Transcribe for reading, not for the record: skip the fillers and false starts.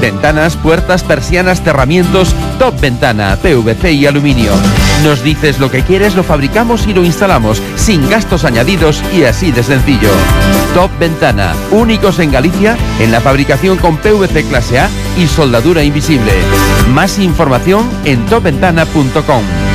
Ventanas, puertas, persianas, cerramientos, Top Ventana, PVC y aluminio. Nos dices lo que quieres, lo fabricamos y lo instalamos, sin gastos añadidos y así de sencillo. Top Ventana, únicos en Galicia en la fabricación con PVC clase A y soldadura invisible. Más información en topventana.com.